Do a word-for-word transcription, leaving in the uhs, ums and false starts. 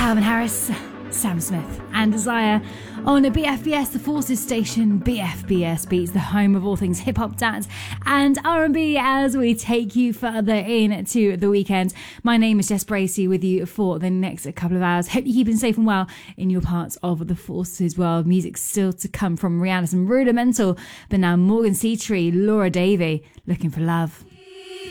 Calvin Harris, Sam Smith and Desire on B F B S, the Forces station. B F B S Beats, the home of all things hip-hop, dance and R and B, as we take you further into the weekend. My name is Jess Bracey with you for the next couple of hours. Hope you're keeping safe and well in your parts of the Forces world. Music still to come from Rihanna, some Rudimental, but now Morgan Seatree, Laura Davey, Looking for Love.